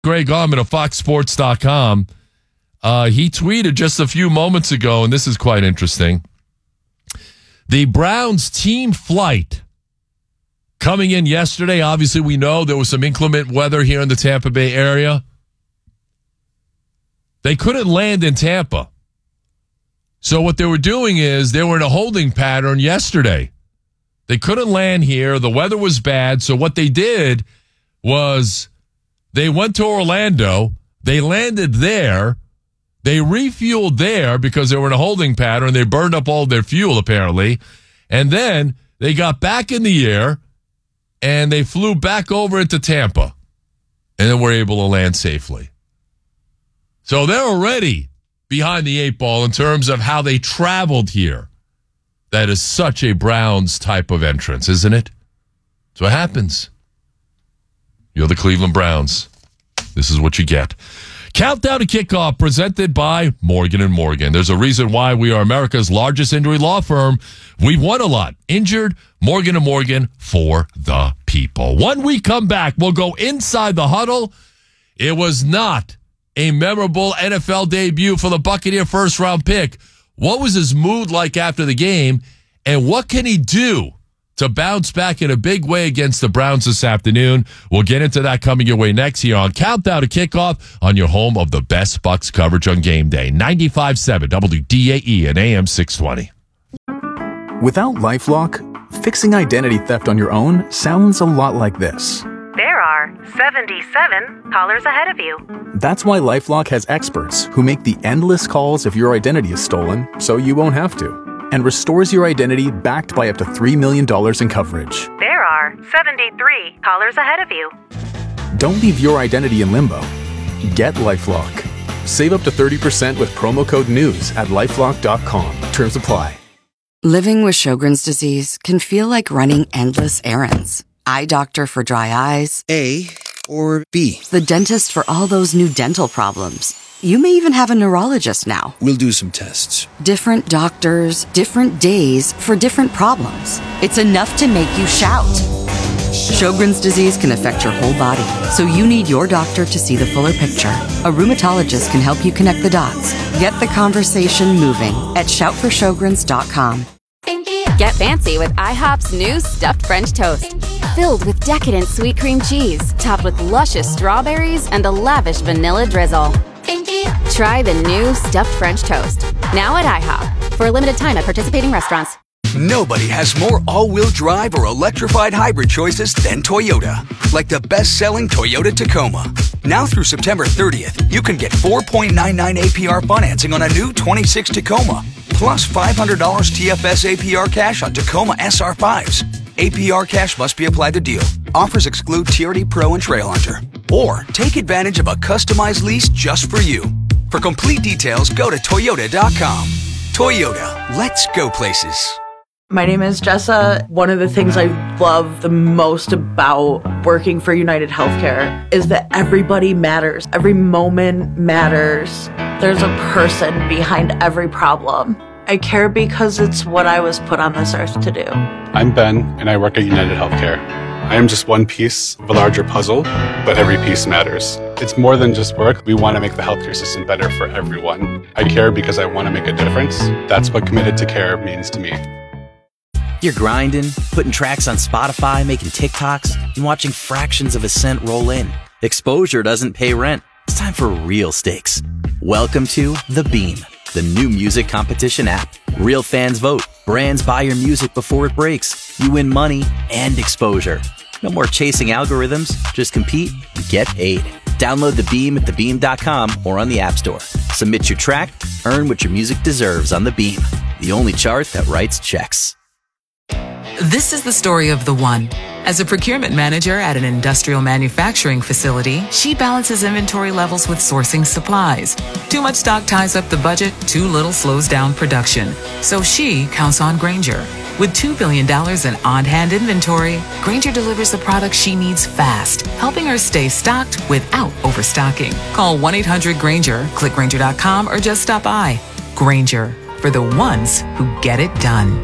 Greg Allman of FoxSports.com. He tweeted just a few moments ago, and this is quite interesting. The Browns team flight coming in yesterday. Obviously, we know there was some inclement weather here in the Tampa Bay area. They couldn't land in Tampa. So what they were doing is they were in a holding pattern yesterday. They couldn't land here. The weather was bad. So what they did was they went to Orlando. They landed there. They refueled there because they were in a holding pattern. They burned up all their fuel, apparently. And then they got back in the air, and they flew back over into Tampa. And then were able to land safely. So they're already behind the eight ball in terms of how they traveled here. That is such a Browns type of entrance, isn't it? That's what happens. You're the Cleveland Browns. This is what you get. Countdown to Kickoff presented by Morgan & Morgan. There's a reason why we are America's largest injury law firm. We've won a lot. Injured, Morgan & Morgan for the people. When we come back, we'll go inside the huddle. It was not a memorable NFL debut for the Buccaneer first-round pick. What was his mood like after the game, and what can he do to bounce back in a big way against the Browns this afternoon? We'll get into that coming your way next here on Countdown to Kickoff on your home of the best Bucs coverage on game day. 95.7 WDAE and AM 620. Without LifeLock, fixing identity theft on your own sounds a lot like this. There are 77 callers ahead of you. That's why LifeLock has experts who make the endless calls if your identity is stolen so you won't have to, and restores your identity backed by up to $3 million in coverage. There are 73 callers ahead of you. Don't leave your identity in limbo. Get LifeLock. Save up to 30% with promo code NEWS at LifeLock.com. Terms apply. Living with Sjogren's disease can feel like running endless errands. Eye doctor for dry eyes. A or B? The dentist for all those new dental problems. You may even have a neurologist now. We'll do some tests. Different doctors, different days for different problems. It's enough to make you shout. Sjogren's disease can affect your whole body, so you need your doctor to see the fuller picture. A rheumatologist can help you connect the dots. Get the conversation moving at shoutforsjogrens.com. Get fancy with IHOP's new stuffed French toast. Filled with decadent sweet cream cheese, topped with luscious strawberries and a lavish vanilla drizzle. Try the new stuffed French toast. Now at IHOP. For a limited time at participating restaurants. Nobody has more all-wheel drive or electrified hybrid choices than Toyota. Like the best-selling Toyota Tacoma. Now through September 30th, you can get 4.99 APR financing on a new 26 Tacoma. Plus $500 TFS APR cash on Tacoma SR5s. APR cash must be applied to deal. Offers exclude TRD Pro and Trailhunter. Or take advantage of a customized lease just for you. For complete details, go to Toyota.com. Toyota, let's go places. My name is Jessa. One of the things I love the most about working for United Healthcare is that everybody matters. Every moment matters. There's a person behind every problem. I care because it's what I was put on this earth to do. I'm Ben, and I work at United Healthcare. I am just one piece of a larger puzzle, but every piece matters. It's more than just work. We want to make the healthcare system better for everyone. I care because I want to make a difference. That's what committed to care means to me. You're grinding, putting tracks on Spotify, making TikToks, and watching fractions of a cent roll in. Exposure doesn't pay rent. It's time for real stakes. Welcome to The Beam, the new music competition app. Real fans vote. Brands buy your music before it breaks. You win money and exposure. No more chasing algorithms. Just compete and get paid. Download The Beam at thebeam.com or on the App Store. Submit your track, earn what your music deserves on The Beam, the only chart that writes checks. This is the story of the one. As a procurement manager at an industrial manufacturing facility, she balances inventory levels with sourcing supplies. Too much stock ties up the budget, too little slows down production. So she counts on Grainger. With $2 billion in on-hand inventory, Grainger delivers the products she needs fast, helping her stay stocked without overstocking. Call 1-800-GRAINGER, click Grainger.com, or just stop by. Grainger, for the ones who get it done.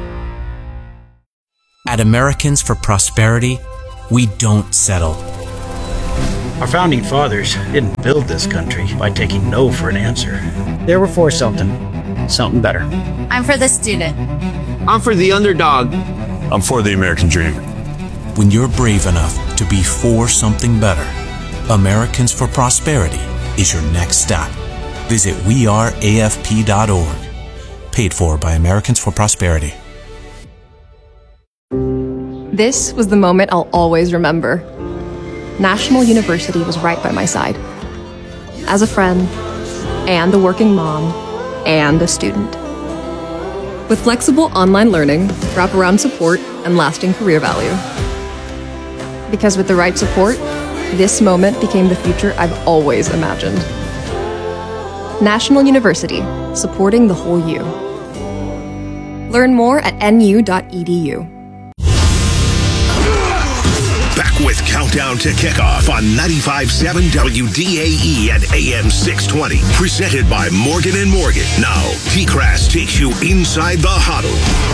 At Americans for Prosperity, we don't settle. Our founding fathers didn't build this country by taking no for an answer. They were for something better. I'm for the student. I'm for the underdog. I'm for the American dream. When you're brave enough to be for something better, Americans for Prosperity is your next stop. Visit weareafp.org. Paid for by Americans for Prosperity. This was the moment I'll always remember. National University was right by my side. As a friend, and a working mom, and a student. With flexible online learning, wraparound support, and lasting career value. Because with the right support, this moment became the future I've always imagined. National University, supporting the whole you. Learn more at nu.edu. Back with Countdown to Kickoff on 95.7 WDAE and AM 620. Presented by Morgan & Morgan. Now, T-Crass takes you inside the huddle.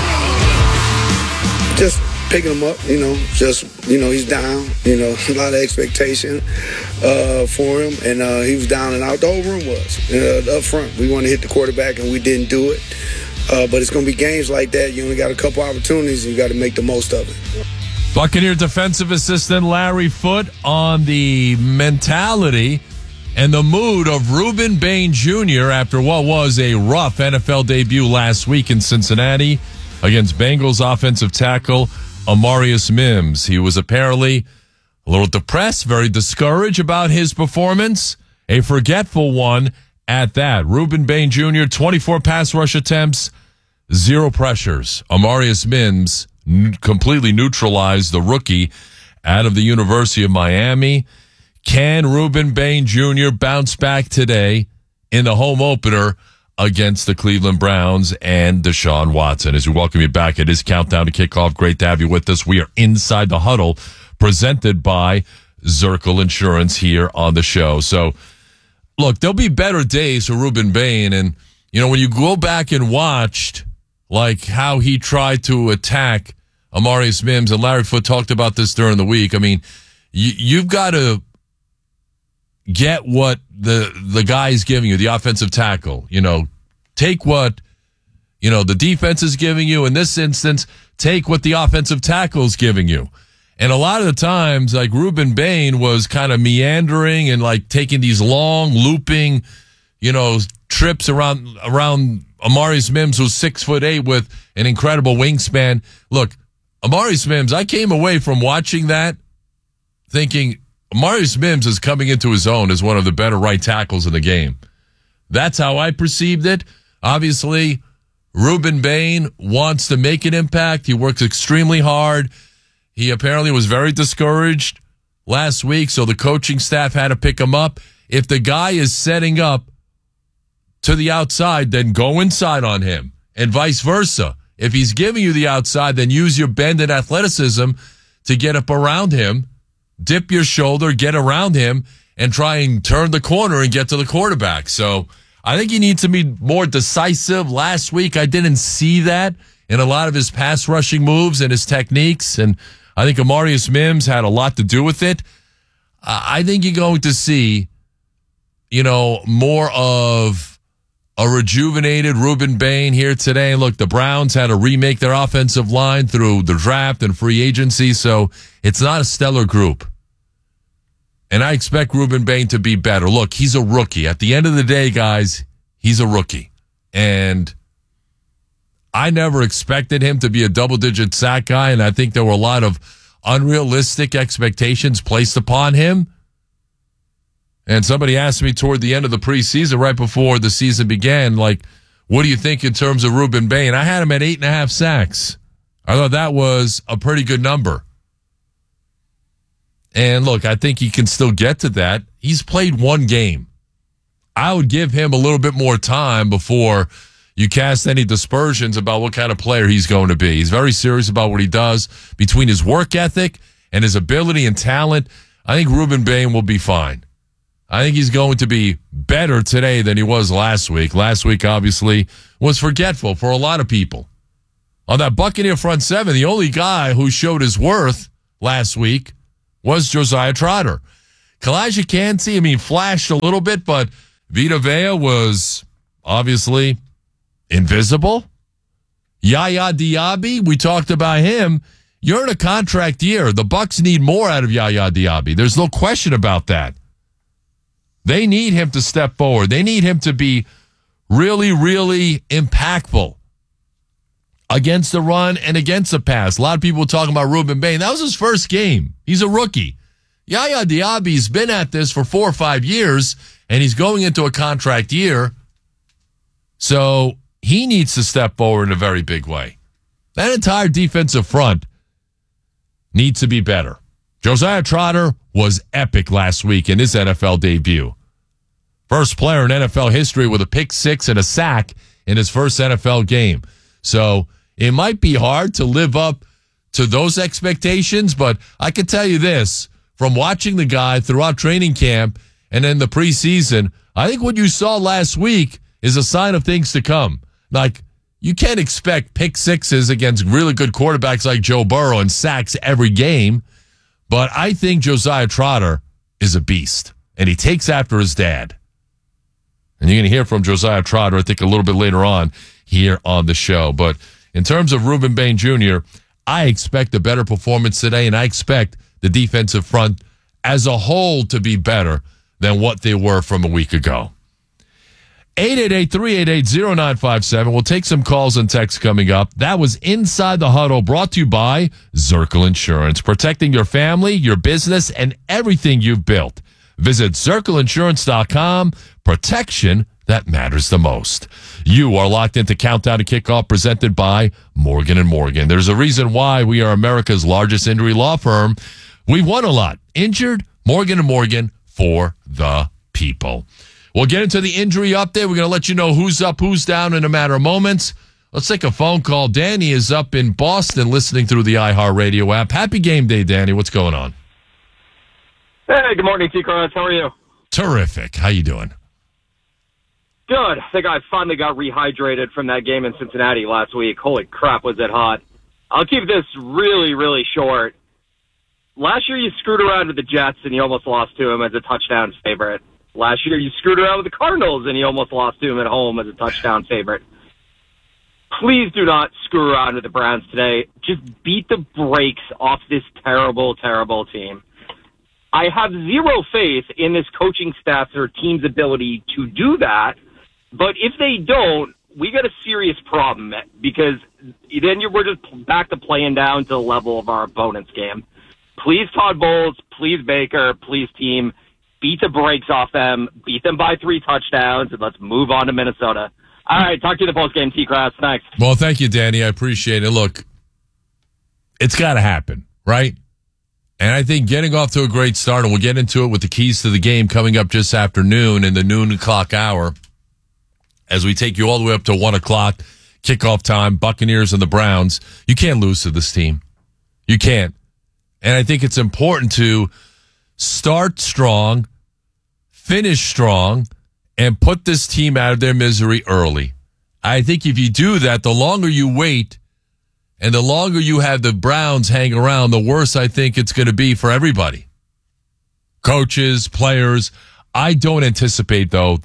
Just picking him up, he's down, a lot of expectation for him, and he was down and out. The whole room was up front. We wanted to hit the quarterback, and we didn't do it. But it's going to be games like that. You only got a couple opportunities, and you got to make the most of it. Buccaneer defensive assistant Larry Foote on the mentality and the mood of Rueben Bain Jr. after what was a rough NFL debut last week in Cincinnati against Bengals offensive tackle Amarius Mims. He was apparently a little depressed, very discouraged about his performance, a forgetful one at that. Rueben Bain Jr., 24 pass rush attempts, 0 pressures. Amarius Mims completely neutralized the rookie out of the University of Miami. Can Rueben Bain Jr. bounce back today in the home opener against the Cleveland Browns and Deshaun Watson? As we welcome you back, it is Countdown to Kickoff. Great to have you with us. We are inside the huddle, presented by Zirkle Insurance here on the show. So, look, there'll be better days for Rueben Bain. And, when you go back and watched, like, how he tried to attack Amarius Mims, and Larry Foote talked about this during the week. I mean, you've got to get what the guy is giving you, the offensive tackle. Take what, the defense is giving you. In this instance, take what the offensive tackle is giving you. And a lot of the times, like, Rueben Bain was kind of meandering and, like, taking these long, looping, trips around Amarius Mims, who's 6'8" with an incredible wingspan. Look, Amarius Mims, I came away from watching that thinking Amarius Mims is coming into his own as one of the better right tackles in the game. That's how I perceived it. Obviously, Rueben Bain wants to make an impact. He works extremely hard. He apparently was very discouraged last week, so the coaching staff had to pick him up. If the guy is setting up to the outside, then go inside on him, and vice versa. If he's giving you the outside, then use your bend and athleticism to get up around him, dip your shoulder, get around him, and try and turn the corner and get to the quarterback. So I think he needs to be more decisive. Last week, I didn't see that in a lot of his pass rushing moves and his techniques, and I think Amarius Mims had a lot to do with it. I think you're going to see, more of a rejuvenated Rueben Bain here today. Look, the Browns had to remake their offensive line through the draft and free agency, so it's not a stellar group. And I expect Rueben Bain to be better. Look, he's a rookie. At the end of the day, guys, he's a rookie. And I never expected him to be a double-digit sack guy, and I think there were a lot of unrealistic expectations placed upon him. And somebody asked me toward the end of the preseason, right before the season began, like, what do you think in terms of Rueben Bain? I had him at 8.5 sacks. I thought that was a pretty good number. And look, I think he can still get to that. He's played one game. I would give him a little bit more time before you cast any dispersions about what kind of player he's going to be. He's very serious about what he does. Between his work ethic and his ability and talent, I think Rueben Bain will be fine. I think he's going to be better today than he was last week. Last week, obviously, was forgetful for a lot of people. On that Buccaneer front seven, the only guy who showed his worth last week was Josiah Trotter. Kalijah Kancey, flashed a little bit, but Vita Vea was obviously invisible. Yaya Diaby, we talked about him. You're in a contract year. The Bucs need more out of Yaya Diaby. There's no question about that. They need him to step forward. They need him to be really, really impactful against the run and against the pass. A lot of people talking about Ruben Bain. That was his first game. He's a rookie. Yaya Diaby's been at this for 4 or 5 years, and he's going into a contract year. So he needs to step forward in a very big way. That entire defensive front needs to be better. Josiah Trotter was epic last week in his NFL debut. First player in NFL history with a pick six and a sack in his first NFL game. So it might be hard to live up to those expectations, but I can tell you this, from watching the guy throughout training camp and in the preseason, I think what you saw last week is a sign of things to come. Like, you can't expect pick sixes against really good quarterbacks like Joe Burrow and sacks every game, but I think Josiah Trotter is a beast, and he takes after his dad. And you're going to hear from Josiah Trotter, I think, a little bit later on here on the show. But in terms of Ruben Bain Jr., I expect a better performance today, and I expect the defensive front as a whole to be better than what they were from a week ago. 888-388-0957. We'll take some calls and texts coming up. That was Inside the Huddle, brought to you by Zirkle Insurance, protecting your family, your business, and everything you've built. Visit ZirkleInsurance.com. Protection that matters the most. You are locked into Countdown to Kickoff, presented by Morgan & Morgan. There's a reason why we are America's largest injury law firm. We've won a lot. Injured, Morgan & Morgan, for the people. We'll get into the injury update. We're going to let you know who's up, who's down in a matter of moments. Let's take a phone call. Danny is up in Boston listening through the iHeartRadio app. Happy game day, Danny. What's going on? Hey, good morning, T-Cross. How are you? Terrific. How you doing? Good. I think I finally got rehydrated from that game in Cincinnati last week. Holy crap, was it hot. I'll keep this really, really short. Last year you screwed around with the Jets and you almost lost to them as a touchdown favorite. Last year you screwed around with the Cardinals and you almost lost to them at home as a touchdown favorite. Please do not screw around with the Browns today. Just beat the brakes off this terrible, terrible team. I have zero faith in this coaching staff's or team's ability to do that, but if they don't, we got a serious problem because then we're just back to playing down to the level of our opponent's game. Please, Todd Bowles, please, Baker, please, team, beat the brakes off them, beat them by 3 touchdowns, and let's move on to Minnesota. All right, talk to you in the postgame, T-Cross. Thanks. Well, thank you, Danny. I appreciate it. Look, it's got to happen, right? And I think getting off to a great start, and we'll get into it with the keys to the game coming up just after noon in the noon o'clock hour as we take you all the way up to 1 o'clock, kickoff time, Buccaneers and the Browns. You can't lose to this team. You can't. And I think it's important to start strong, finish strong, and put this team out of their misery early. I think if you do that, the longer you wait and the longer you have the Browns hang around, the worse I think it's going to be for everybody. Coaches, players. I don't anticipate, though,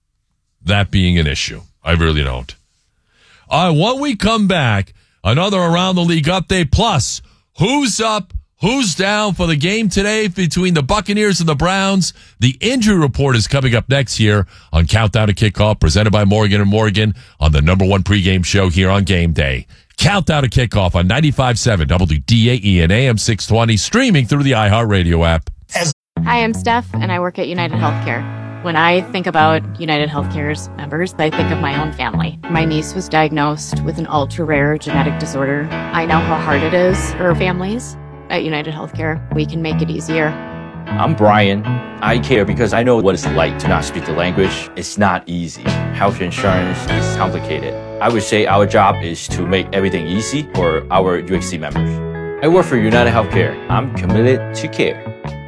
that being an issue. I really don't. All right, when we come back, another Around the League update, plus who's up, who's down for the game today between the Buccaneers and the Browns. The injury report is coming up next here on Countdown to Kickoff, presented by Morgan & Morgan on the #1 pregame show here on Game Day. Countdown to Kickoff on 95.7 WDAE and AM 620, streaming through the iHeartRadio app. Hi, I'm Steph, and I work at United Healthcare. When I think about United Healthcare's members, I think of my own family. My niece was diagnosed with an ultra-rare genetic disorder. I know how hard it is for families. At United Healthcare, we can make it easier. I'm Brian. I care because I know what it's like to not speak the language. It's not easy. Health insurance is complicated. I would say our job is to make everything easy for our UHC members. I work for United Healthcare. I'm committed to care.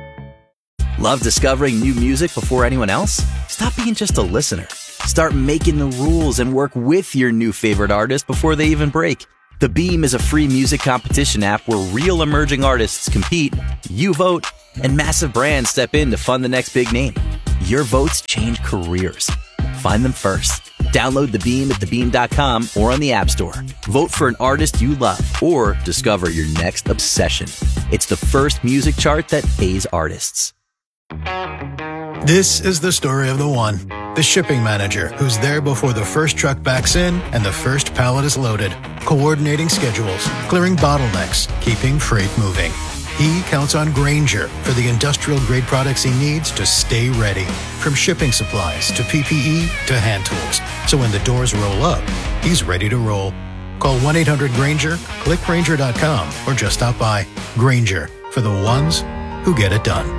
Love discovering new music before anyone else? Stop being just a listener. Start making the rules and work with your new favorite artist before they even break. The Beam is a free music competition app where real emerging artists compete, you vote, and massive brands step in to fund the next big name. Your votes change careers. Find them first. Download The Beam at thebeam.com or on the App Store. Vote for an artist you love or discover your next obsession. It's the first music chart that pays artists. This is the story of the one, the shipping manager who's there before the first truck backs in and the first pallet is loaded, coordinating schedules, clearing bottlenecks, keeping freight moving. He counts on Grainger for the industrial-grade products he needs to stay ready, from shipping supplies to PPE to hand tools. So when the doors roll up, he's ready to roll. Call 1-800-GRAINGER, click Grainger.com, or just stop by. Grainger, for the ones who get it done.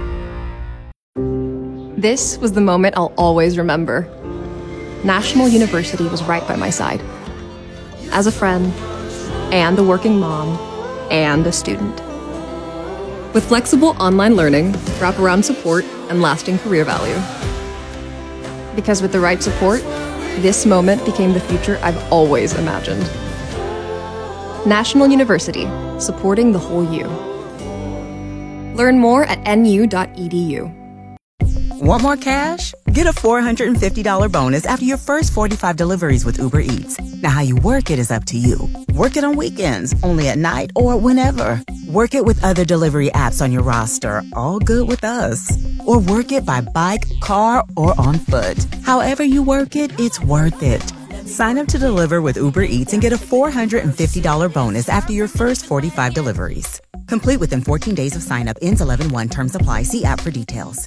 This was the moment I'll always remember. National University was right by my side. As a friend, and a working mom, and a student. With flexible online learning, wraparound support, and lasting career value. Because with the right support, this moment became the future I've always imagined. National University, supporting the whole you. Learn more at nu.edu. Want more cash? Get a $450 bonus after your first 45 deliveries with Uber Eats. Now, how you work it is up to you. Work it on weekends, only at night, or whenever. Work it with other delivery apps on your roster, all good with us. Or work it by bike, car, or on foot. However you work it, it's worth it. Sign up to deliver with Uber Eats and get a $450 bonus after your first 45 deliveries. Complete within 14 days of sign up. Ends 11/1. Terms apply. See app for details.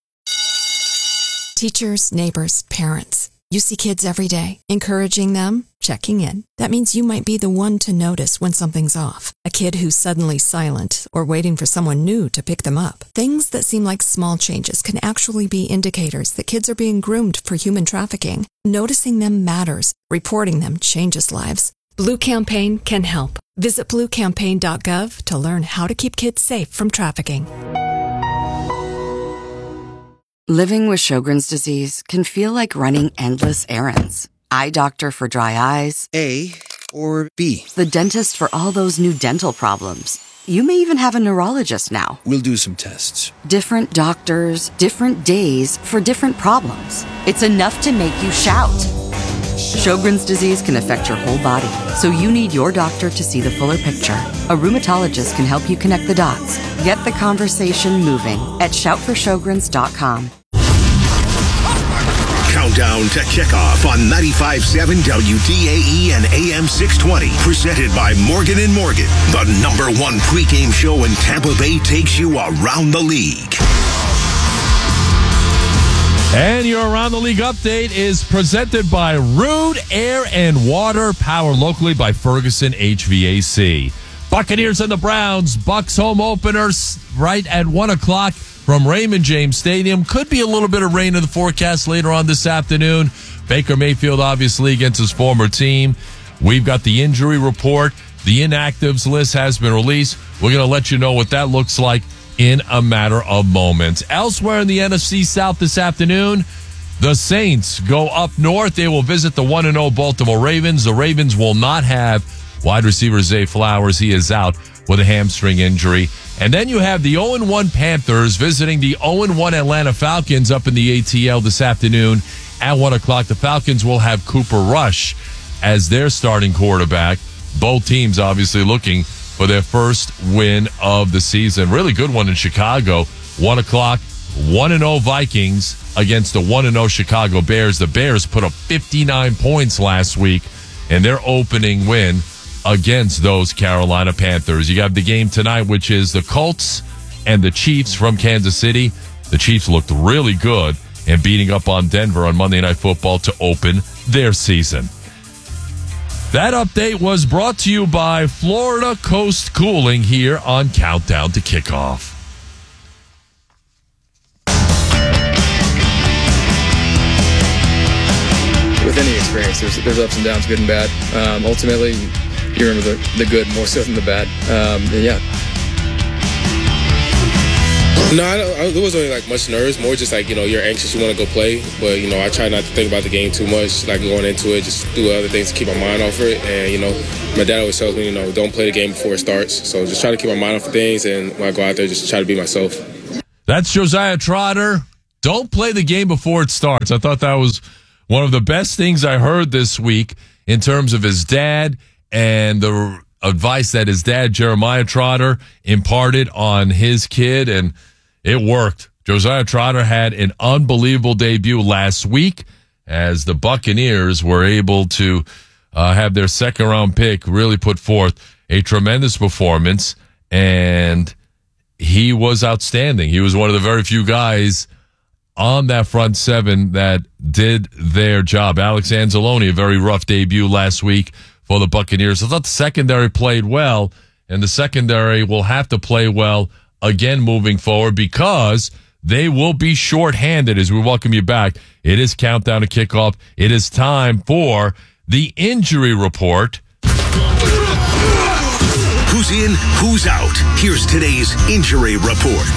Teachers, neighbors, parents. You see kids every day, encouraging them, checking in. That means you might be the one to notice when something's off. A kid who's suddenly silent or waiting for someone new to pick them up. Things that seem like small changes can actually be indicators that kids are being groomed for human trafficking. Noticing them matters. Reporting them changes lives. Blue Campaign can help. Visit bluecampaign.gov to learn how to keep kids safe from trafficking. Living with Sjogren's disease can feel like running endless errands. Eye doctor for dry eyes. A or B? The dentist for all those new dental problems. You may even have a neurologist now. We'll do some tests. Different doctors, different days for different problems. It's enough to make you shout. Sjogren's disease can affect your whole body, so you need your doctor to see the fuller picture. A rheumatologist can help you connect the dots. Get the conversation moving at shoutforsjogrens.com. Countdown to kickoff on 95.7 WDAE and AM 620. Presented by Morgan & Morgan. The #1 pregame show in Tampa Bay takes you around the league. And your Around the League update is presented by Rude Air and Water, powered locally by Ferguson HVAC. Buccaneers and the Browns, Bucs home openers right at 1 o'clock from Raymond James Stadium. Could be a little bit of rain in the forecast later on this afternoon. Baker Mayfield, obviously, against his former team. We've got the injury report. The inactives list has been released. We're going to let you know what that looks like in a matter of moments. Elsewhere in the NFC South this afternoon, the Saints go up north. They will visit the 1-0 Baltimore Ravens. The Ravens will not have wide receiver Zay Flowers. He is out with a hamstring injury. And then you have the 0-1 Panthers visiting the 0-1 Atlanta Falcons up in the ATL this afternoon at 1 o'clock. The Falcons will have Cooper Rush as their starting quarterback. Both teams obviously looking for their first win of the season. Really good one in Chicago. 1 o'clock, 1-0 Vikings against the 1-0 Chicago Bears. The Bears put up 59 points last week in their opening win against those Carolina Panthers. You have the game tonight, which is the Colts and the Chiefs from Kansas City. The Chiefs looked really good in beating up on Denver on Monday Night Football to open their season. That update was brought to you by Florida Coast Cooling here on Countdown to Kickoff. With any experience, there's ups and downs, good and bad. Ultimately, you remember the good more so than the bad. Yeah. No, there wasn't really like much nerves. More just like, you're anxious, you want to go play. But, I try not to think about the game too much. Like going into it, just do other things to keep my mind off it. And, my dad always tells me, don't play the game before it starts. So just try to keep my mind off of things. And when I go out there, just try to be myself. That's Josiah Trotter. Don't play the game before it starts. I thought that was one of the best things I heard this week in terms of his dad and the advice that his dad, Jeremiah Trotter, imparted on his kid, and it worked. Josiah Trotter had an unbelievable debut last week as the Buccaneers were able to have their second-round pick really put forth a tremendous performance, and he was outstanding. He was one of the very few guys on that front seven that did their job. Alex Anzalone, a very rough debut last week for the Buccaneers. I thought the secondary played well, and the secondary will have to play well again moving forward because they will be shorthanded as we welcome you back. It is countdown to kickoff. It is time for the injury report. Who's in, who's out? Here's today's injury report.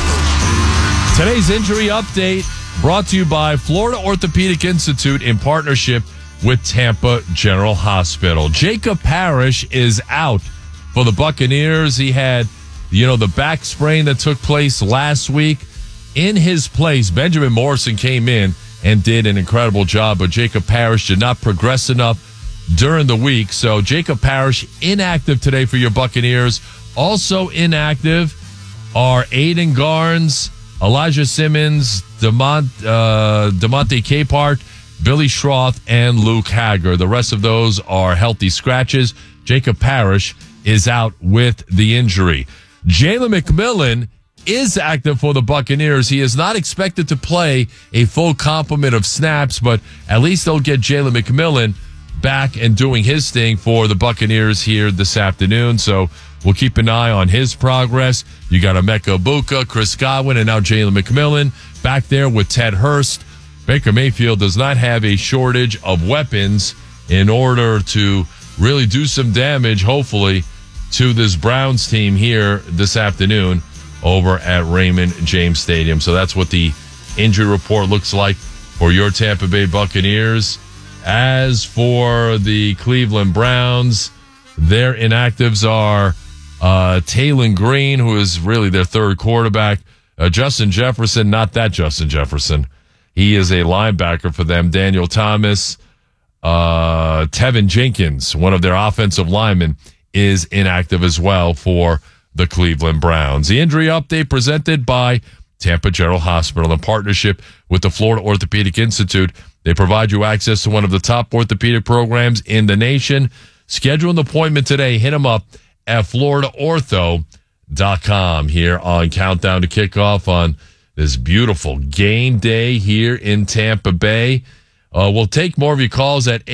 Today's injury update brought to you by Florida Orthopedic Institute in partnership with Tampa General Hospital. Jacob Parrish is out for the Buccaneers. He had, the back sprain that took place last week. In his place, Benjamin Morrison came in and did an incredible job, but Jacob Parrish did not progress enough during the week. So Jacob Parrish inactive today for your Buccaneers. Also inactive are Aiden Garnes, Elijah Simmons, Demonte Capehart, Billy Schroth, and Luke Hager. The rest of those are healthy scratches. Jacob Parrish is out with the injury. Jalen McMillan is active for the Buccaneers. He is not expected to play a full complement of snaps, but at least they'll get Jalen McMillan back and doing his thing for the Buccaneers here this afternoon. So we'll keep an eye on his progress. You got Emeka Egbuka, Chris Godwin, and now Jalen McMillan back there with Ted Hurst. Baker Mayfield does not have a shortage of weapons in order to really do some damage, hopefully, to this Browns team here this afternoon over at Raymond James Stadium. So that's what the injury report looks like for your Tampa Bay Buccaneers. As for the Cleveland Browns, their inactives are Taylon Green, who is really their third quarterback. Justin Jefferson, not that Justin Jefferson. He is a linebacker for them. Daniel Thomas, Tevin Jenkins, one of their offensive linemen, is inactive as well for the Cleveland Browns. The injury update presented by Tampa General Hospital in partnership with the Florida Orthopedic Institute. They provide you access to one of the top orthopedic programs in the nation. Schedule an appointment today. Hit them up at floridaortho.com here on Countdown to Kickoff on this beautiful game day here in Tampa Bay. We'll take more of your calls at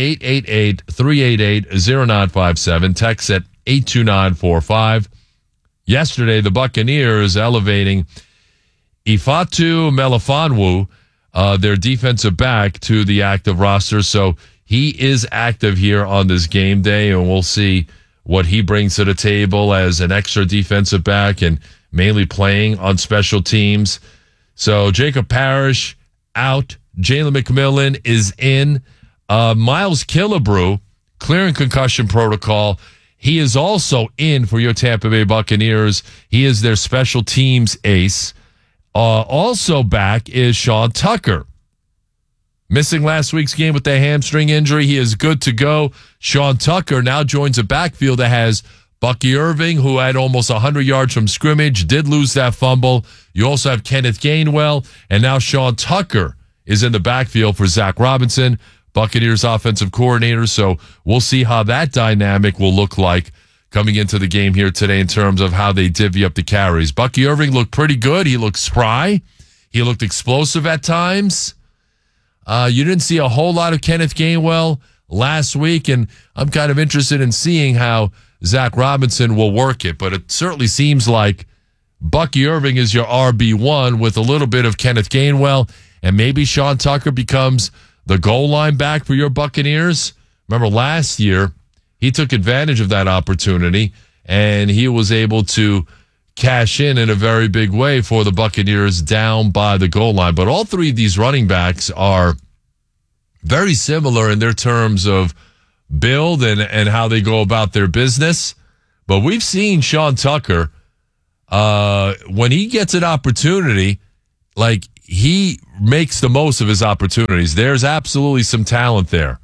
888-388-0957. Text at 82945. Yesterday, the Buccaneers elevating Ifeatu Melifonwu, their defensive back, to the active roster. So he is active here on this game day, and we'll see what he brings to the table as an extra defensive back and mainly playing on special teams. So Jacob Parrish out. Jalen McMillan is in. Miles Killebrew, clearing concussion protocol. He is also in for your Tampa Bay Buccaneers. He is their special teams ace. Also back is Sean Tucker. Missing last week's game with the hamstring injury. He is good to go. Sean Tucker now joins a backfield that has Bucky Irving, who had almost 100 yards from scrimmage, did lose that fumble. You also have Kenneth Gainwell, and now Sean Tucker is in the backfield for Zach Robinson, Buccaneers offensive coordinator. So we'll see how that dynamic will look like coming into the game here today in terms of how they divvy up the carries. Bucky Irving looked pretty good. He looked spry. He looked explosive at times. You didn't see a whole lot of Kenneth Gainwell last week, and I'm kind of interested in seeing how Zach Robinson will work it. But it certainly seems like Bucky Irving is your RB1 with a little bit of Kenneth Gainwell, and maybe Sean Tucker becomes the goal line back for your Buccaneers. Remember last year, he took advantage of that opportunity, and he was able to cash in a very big way for the Buccaneers down by the goal line. But all three of these running backs are very similar in their terms of build and how they go about their business. But we've seen Sean Tucker when he gets an opportunity, like he makes the most of his opportunities. There's absolutely some talent there.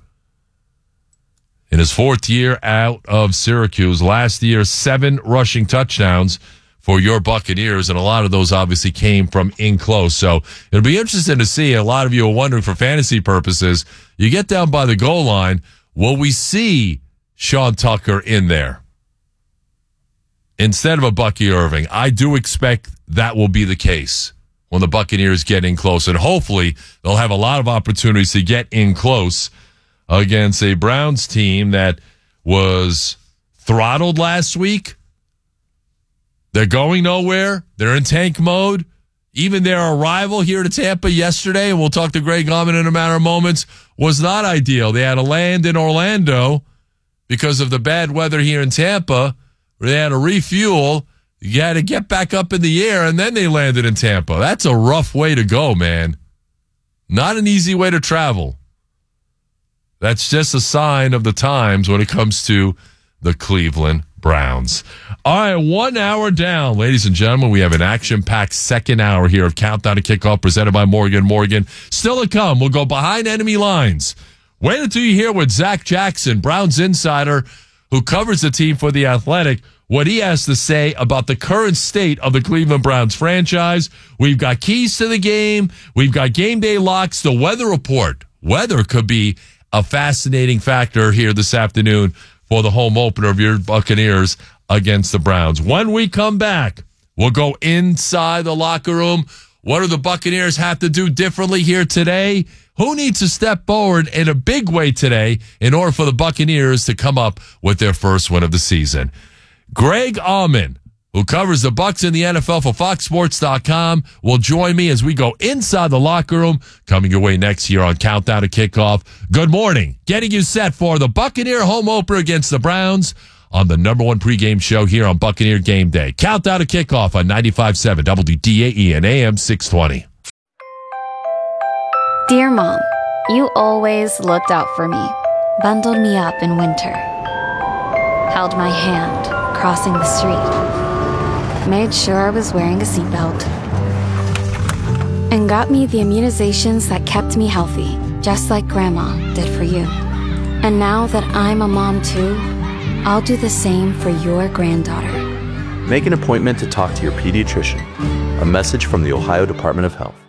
In his 4th year out of Syracuse, last year, 7 rushing touchdowns for your Buccaneers, and a lot of those obviously came from in close. So it'll be interesting to see. A lot of you are wondering for fantasy purposes, you get down by the goal line, will we see Sean Tucker in there instead of a Bucky Irving? I do expect that will be the case when the Buccaneers get in close, and hopefully they'll have a lot of opportunities to get in close against a Browns team that was throttled last week. They're going nowhere. They're in tank mode. Even their arrival here to Tampa yesterday, and we'll talk to Greg Auman in a matter of moments, was not ideal. They had to land in Orlando because of the bad weather here in Tampa. They had to refuel. You had to get back up in the air, and then they landed in Tampa. That's a rough way to go, man. Not an easy way to travel. That's just a sign of the times when it comes to the Cleveland Browns. All right, 1 hour down. Ladies and gentlemen, we have an action-packed second hour here of Countdown to Kickoff presented by Morgan & Morgan. Still to come, we'll go behind enemy lines. Wait until you hear what Zach Jackson, Browns insider, who covers the team for The Athletic, what he has to say about the current state of the Cleveland Browns franchise. We've got keys to the game. We've got game day locks, the weather report. Weather could be a fascinating factor here this afternoon for the home opener of your Buccaneers against the Browns. When we come back, we'll go inside the locker room. What do the Buccaneers have to do differently here today? Who needs to step forward in a big way today in order for the Buccaneers to come up with their first win of the season? Greg Auman, who covers the Bucs in the NFL for FoxSports.com, will join me as we go inside the locker room, coming your way next year on Countdown to Kickoff. Good morning. Getting you set for the Buccaneer home opener against the Browns on the #1 pregame show here on Buccaneer Game Day. Countdown to Kickoff on 95.7 WDAE and AM 620. Dear Mom, you always looked out for me, bundled me up in winter, held my hand crossing the street, made sure I was wearing a seatbelt, and got me the immunizations that kept me healthy, just like Grandma did for you. And now that I'm a mom too, I'll do the same for your granddaughter. Make an appointment to talk to your pediatrician. A message from the Ohio Department of Health.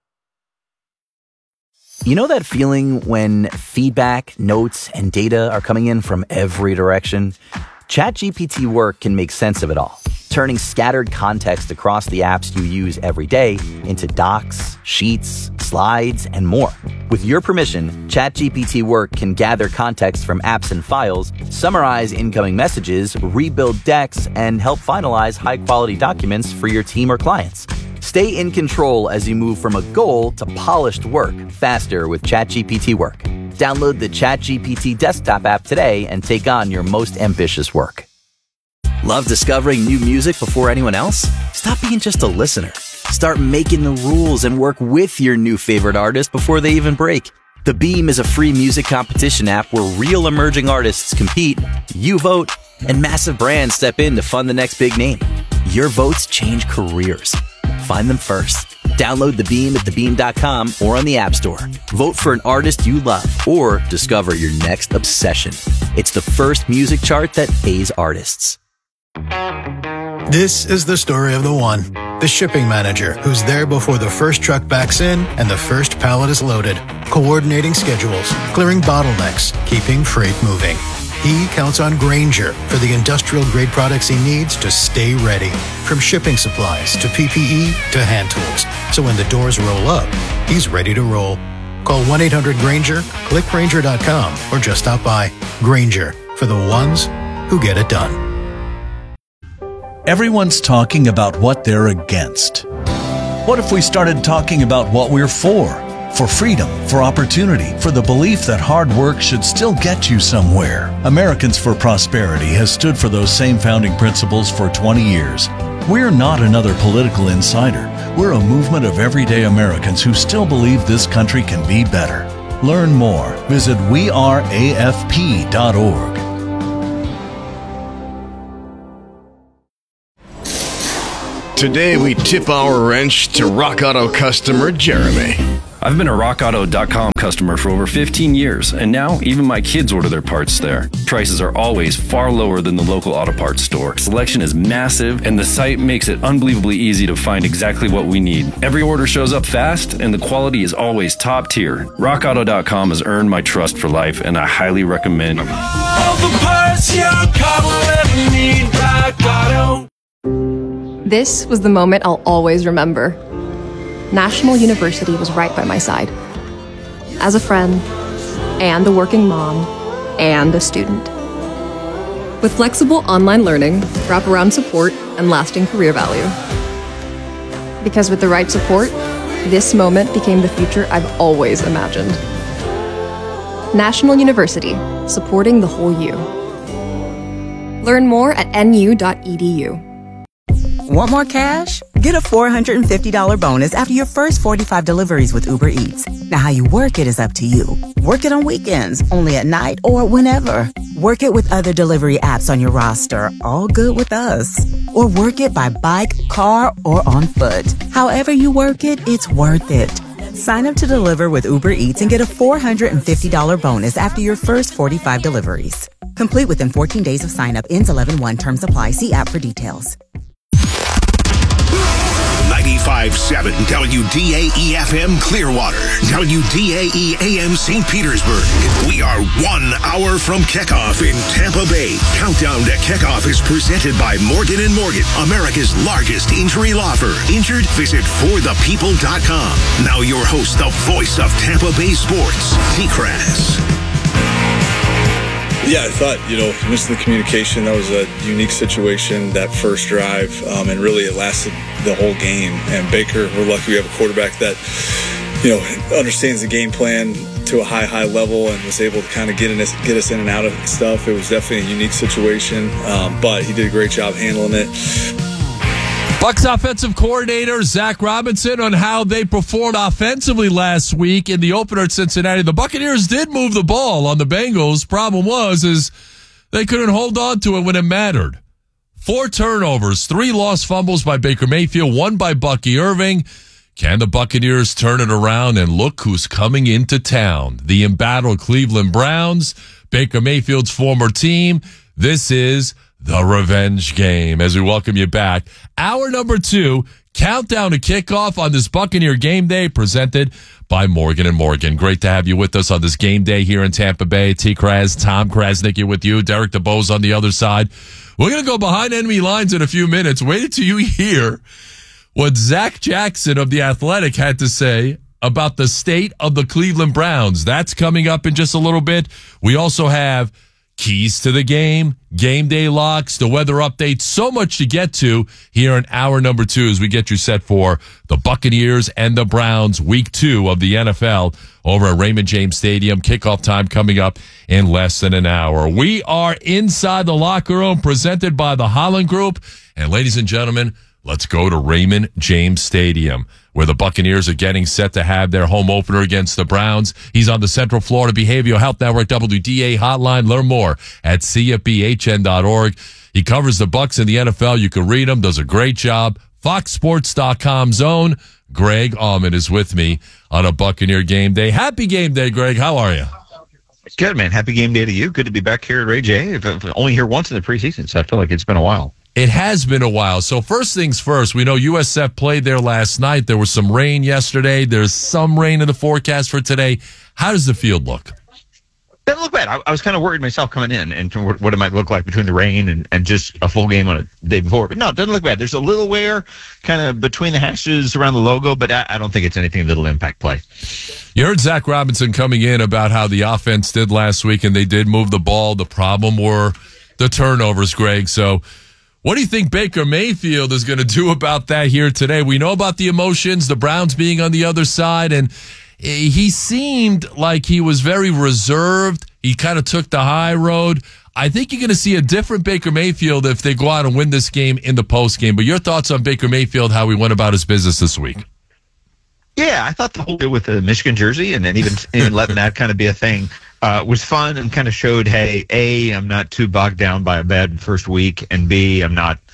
You know that feeling when feedback, notes, and data are coming in from every direction? ChatGPT Work can make sense of it all, turning scattered context across the apps you use every day into docs, sheets, slides, and more. With your permission, ChatGPT Work can gather context from apps and files, summarize incoming messages, rebuild decks, and help finalize high-quality documents for your team or clients. Stay in control as you move from a goal to polished work faster with ChatGPT Work. Download the ChatGPT desktop app today and take on your most ambitious work. Love discovering new music before anyone else? Stop being just a listener. Start making the rules and work with your new favorite artist before they even break. The Beam is a free music competition app where real emerging artists compete, you vote, and massive brands step in to fund the next big name. Your votes change careers. Find them first. Download The Beam at thebeam.com or on the App Store. Vote for an artist you love or discover your next obsession. It's the first music chart that pays artists. This is the story of the one. The shipping manager who's there before the first truck backs in and the first pallet is loaded, coordinating schedules, clearing bottlenecks, keeping freight moving. He counts on Grainger for the industrial-grade products he needs to stay ready. From shipping supplies to PPE to hand tools. So when the doors roll up, he's ready to roll. Call 1-800-GRAINGER, click Grainger.com, or just stop by. Grainger, for the ones who get it done. Everyone's talking about what they're against. What if we started talking about what we're for? For freedom, for opportunity, for the belief that hard work should still get you somewhere. Americans for Prosperity has stood for those same founding principles for 20 years. We're not another political insider. We're a movement of everyday Americans who still believe this country can be better. Learn more. Visit weareafp.org. Today we tip our wrench to Rock Auto customer Jeremy. I've been a RockAuto.com customer for over 15 years, and now even my kids order their parts there. Prices are always far lower than the local auto parts store. Selection is massive, and the site makes it unbelievably easy to find exactly what we need. Every order shows up fast, and the quality is always top tier. RockAuto.com has earned my trust for life, and I highly recommend it. All the parts your car will ever need, Rock Auto. This was the moment I'll always remember. National University was right by my side. As a friend, and a working mom, and a student. With flexible online learning, wraparound support, and lasting career value. Because with the right support, this moment became the future I've always imagined. National University, supporting the whole you. Learn more at nu.edu. Want more cash? Get a $450 bonus after your first 45 deliveries with Uber Eats. Now, how you work it is up to you. Work it on weekends, only at night, or whenever. Work it with other delivery apps on your roster, all good with us. Or work it by bike, car, or on foot. However you work it, it's worth it. Sign up to deliver with Uber Eats and get a $450 bonus after your first 45 deliveries. Complete within 14 days of sign up. Ends 11/1. Terms apply. See app for details. 95.7 WDAE-FM Clearwater, WDAE-AM St. Petersburg. We are 1 hour from kickoff in Tampa Bay. Countdown to Kickoff is presented by Morgan & Morgan, America's largest injury law firm. Injured? Visit forthepeople.com. Now your host, the voice of Tampa Bay sports, T-Crass. Yeah, I thought, missed the communication. That was a unique situation, that first drive, and really it lasted the whole game. And Baker, we're lucky we have a quarterback that, understands the game plan to a high level and was able to kind of get us in and out of stuff. It was definitely a unique situation, but he did a great job handling it. Bucs offensive coordinator Zach Robinson on how they performed offensively last week in the opener at Cincinnati. The Buccaneers did move the ball on the Bengals. Problem was they couldn't hold on to it when it mattered. 4 turnovers, 3 lost fumbles by Baker Mayfield, 1 by Bucky Irving. Can the Buccaneers turn it around? And look who's coming into town. The embattled Cleveland Browns, Baker Mayfield's former team. This is the revenge game as we welcome you back. Hour number 2, countdown to kickoff on this Buccaneer game day presented by Morgan & Morgan. Great to have you with us on this game day here in Tampa Bay. T-Kraz, Tom Krasnick with you. Derek DeBose on the other side. We're going to go behind enemy lines in a few minutes. Wait until you hear what Zach Jackson of The Athletic had to say about the state of the Cleveland Browns. That's coming up in just a little bit. We also have keys to the game day locks, the weather update, so much to get to here in hour number 2 as we get you set for the Buccaneers and the Browns week 2 of the NFL over at Raymond James Stadium. Kickoff time coming up in less than an hour. We are inside the locker room presented by the Holland Group. And ladies and gentlemen, let's go to Raymond James Stadium, where the Buccaneers are getting set to have their home opener against the Browns. He's on the Central Florida Behavioral Health Network WDA hotline. Learn more at cfbhn.org. He covers the Bucs in the NFL. You can read him. Does a great job. FoxSports.com's own Greg Allman is with me on a Buccaneer game day. Happy game day, Greg. How are you? Good, man. Happy game day to you. Good to be back here at Ray J. I've only here once in the preseason, so I feel like it's been a while. It has been a while. So first things first, we know USF played there last night. There was some rain yesterday. There's some rain in the forecast for today. How does the field look? Doesn't look bad. I was kind of worried myself coming in and what it might look like between the rain and just a full game on a day before. But no, it doesn't look bad. There's a little wear kind of between the hashes around the logo, but I don't think it's anything that'll impact play. You heard Zach Robinson coming in about how the offense did last week, and they did move the ball. The problem were the turnovers, Greg. So what do you think Baker Mayfield is going to do about that here today? We know about the emotions, the Browns being on the other side, and he seemed like he was very reserved. He kind of took the high road. I think you're going to see a different Baker Mayfield if they go out and win this game in the postgame. But your thoughts on Baker Mayfield, how he went about his business this week? Yeah, I thought the whole deal with the Michigan jersey and then even letting that kind of be a thing was fun and kind of showed, hey, A, I'm not too bogged down by a bad first week, and B, I'm not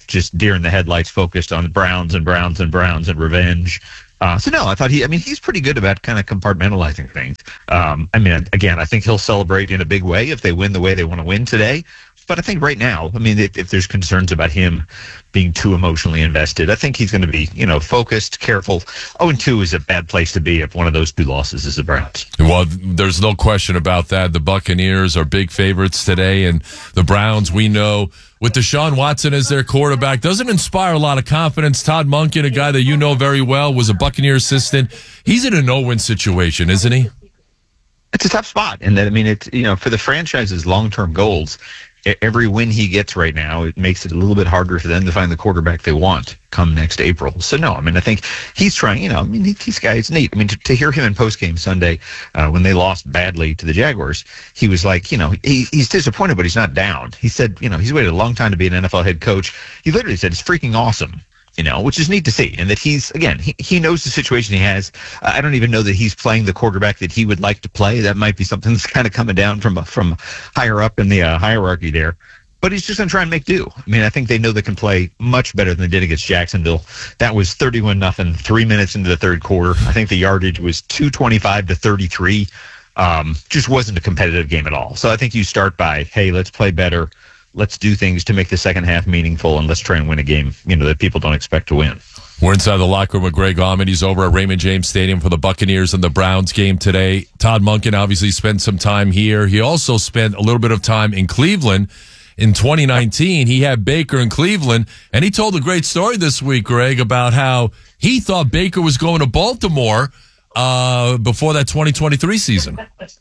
just deer in the headlights, focused on Browns and Browns and Browns and revenge. So no, I thought he's pretty good about kind of compartmentalizing things. Again, I think he'll celebrate in a big way if they win the way they want to win today. But I think right now, if there's concerns about him being too emotionally invested, I think he's going to be, focused, careful. 0-2 is a bad place to be if one of those two losses is the Browns. Well, there's no question about that. The Buccaneers are big favorites today, and the Browns, we know, with Deshaun Watson as their quarterback, doesn't inspire a lot of confidence. Todd Monken, a guy that you know very well, was a Buccaneer assistant. He's in a no-win situation, isn't he? It's a tough spot, and that it's for the franchise's long-term goals. Every win he gets right now, it makes it a little bit harder for them to find the quarterback they want come next April. So no, I think he's trying. This guy is neat. To hear him in postgame Sunday when they lost badly to the Jaguars, he was like, he's disappointed, but he's not down. He said, he's waited a long time to be an NFL head coach. He literally said it's freaking awesome. Which is neat to see. And that he knows the situation he has. I don't even know that he's playing the quarterback that he would like to play. That might be something that's kind of coming down from higher up in the hierarchy there. But he's just going to try and make do. I think they know they can play much better than they did against Jacksonville. That was 31-0, 3 minutes into the third quarter. I think the yardage was 225 to 33. Just wasn't a competitive game at all. So I think you start by, hey, let's play better. Let's do things to make the second half meaningful, and let's try and win a game, that people don't expect to win. We're inside the locker room with Greg Auman. He's over at Raymond James Stadium for the Buccaneers and the Browns game today. Todd Monken obviously spent some time here. He also spent a little bit of time in Cleveland in 2019. He had Baker in Cleveland, and he told a great story this week, Greg, about how he thought Baker was going to Baltimore before that 2023 season.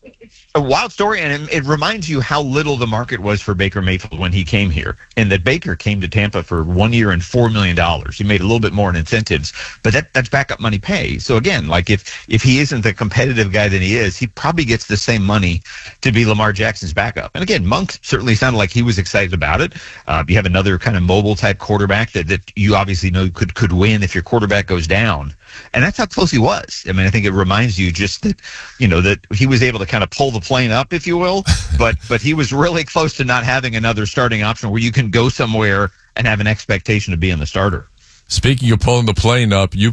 A wild story, and it reminds you how little the market was for Baker Mayfield when he came here, and that Baker came to Tampa for 1 year and $4 million. He made a little bit more in incentives, but that's backup money pay. So again, if he isn't the competitive guy that he is, he probably gets the same money to be Lamar Jackson's backup. And again, Monk certainly sounded like he was excited about it. You have another kind of mobile type quarterback that you obviously know could win if your quarterback goes down. And that's how close he was. I think it reminds you just that, that he was able to kind of pull the plane up, if you will, but he was really close to not having another starting option where you can go somewhere and have an expectation of being the starter. Speaking of pulling the plane up, you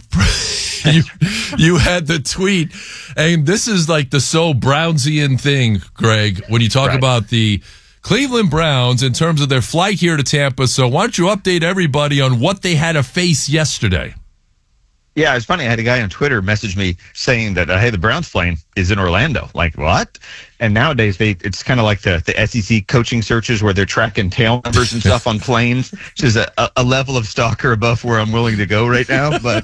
had the tweet, and this is like the so Brownsian thing, Greg, when you talk about the Cleveland Browns in terms of their flight here to Tampa. So why don't you update everybody on what they had to face yesterday? Yeah, it's funny. I had a guy on Twitter message me saying that, hey, the Browns plane is in Orlando. Like, what? And nowadays, it's kind of like the SEC coaching searches where they're tracking tail numbers and stuff on planes, which is a level of stalker above where I'm willing to go right now. But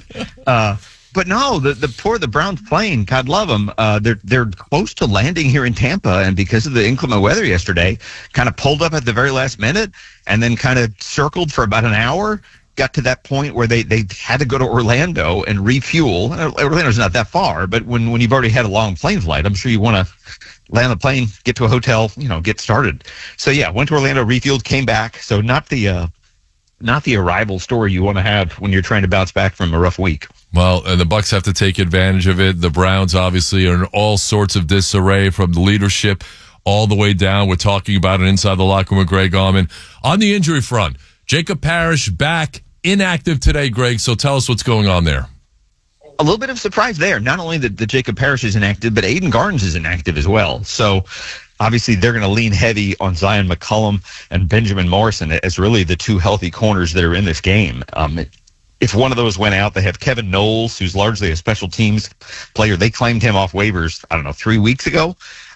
no, the Browns plane, God love them, they're close to landing here in Tampa, and because of the inclement weather yesterday, kind of pulled up at the very last minute and then kind of circled for about an hour. Got to that point where they had to go to Orlando and refuel. Orlando's not that far, but when you've already had a long plane flight, I'm sure you want to land the plane, get to a hotel, get started. So yeah, went to Orlando, refueled, came back. So not the arrival story you want to have when you're trying to bounce back from a rough week. Well, and the Bucs have to take advantage of it. The Browns obviously are in all sorts of disarray from the leadership all the way down. We're talking about it inside the locker room with Greg Auman. On the injury front, Jacob Parrish back inactive today, Greg, so tell us what's going on there. A little bit of surprise there. Not only that the Jacob Parrish is inactive, but Aiden Garnes is inactive as well. So obviously they're going to lean heavy on Zion McCollum and Benjamin Morrison as really the two healthy corners that are in this game. If one of those went out, they have Kevin Knowles, who's largely a special teams player. They claimed him off waivers, 3 weeks ago.